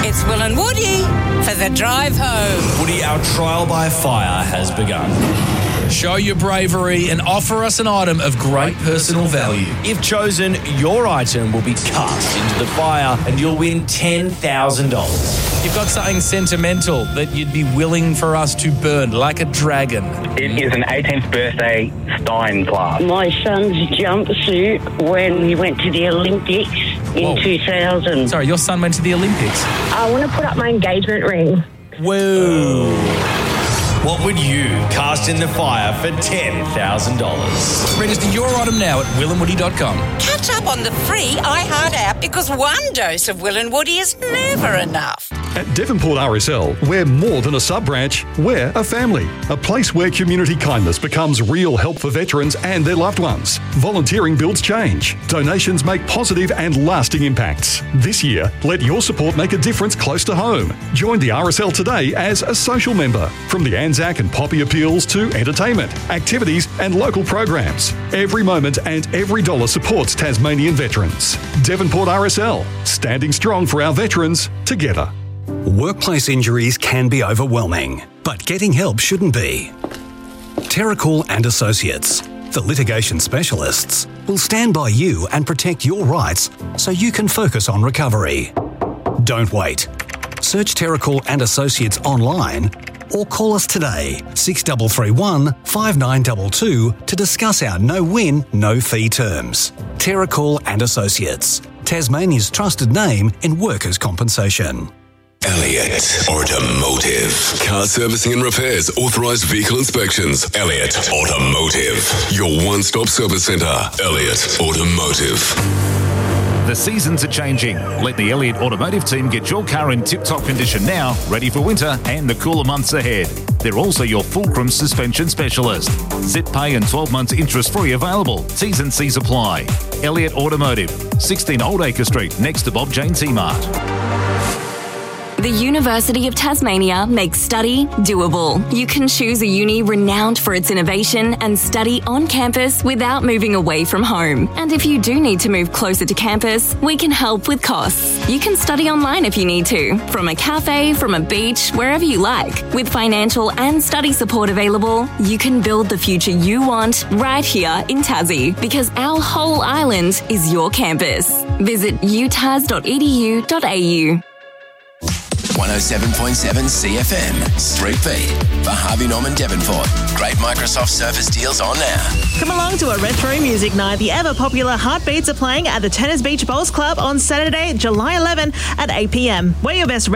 It's Will and Woody for the drive home. Woody, our trial by fire has begun. Show your bravery and offer us an item of great personal value. If chosen, your item will be cast into the fire and you'll win $10,000. You've got something sentimental that you'd be willing for us to burn like a dragon. It is an 18th birthday Stein glass. My son's jumpsuit when he went to the Olympics in 2000. Sorry, your son went to the Olympics? I want to put up my engagement ring. Whoa. What would you cast in the fire for $10,000? Register your item now at willandwoody.com. Catch up on the free iHeart app because one dose of Will and Woody is never enough. At Devonport RSL, we're more than a sub-branch, we're a family. A place where community kindness becomes real help for veterans and their loved ones. Volunteering builds change. Donations make positive and lasting impacts. This year, let your support make a difference close to home. Join the RSL today as a social member. From the Anzac and Poppy appeals to entertainment, activities and local programs. Every moment and every dollar supports Tasmanian veterans. Devonport RSL, standing strong for our veterans together. Workplace injuries can be overwhelming, but getting help shouldn't be. Terracall and Associates, the litigation specialists, will stand by you and protect your rights so you can focus on recovery. Don't wait. Search Terracall and Associates online or call us today, 6331 5922, to discuss our no-win, no-fee terms. Terracall and Associates, Tasmania's trusted name in workers' compensation. Elliott Automotive. Car servicing and repairs, authorised vehicle inspections. Elliott Automotive. Your one-stop service centre. Elliott Automotive. The seasons are changing. Let the Elliott Automotive team get your car in tip-top condition now, ready for winter and the cooler months ahead. They're also your fulcrum suspension specialist. Zip pay and 12 months interest-free available. T's and C's apply. Elliott Automotive, 16 Old Acre Street, next to Bob Jane T-Mart. The University of Tasmania makes study doable. You can choose a uni renowned for its innovation and study on campus without moving away from home. And if you do need to move closer to campus, we can help with costs. You can study online if you need to, from a cafe, from a beach, wherever you like. With financial and study support available, you can build the future you want right here in Tassie, because our whole island is your campus. Visit utas.edu.au. 107.7 CFM, Street Feed for Harvey Norman Devonport. Great Microsoft Surface deals on now. Come along to a retro music night. The ever-popular Heartbeats are playing at the Tennis Beach Bowls Club on Saturday, July 11 at 8 p.m. We're your best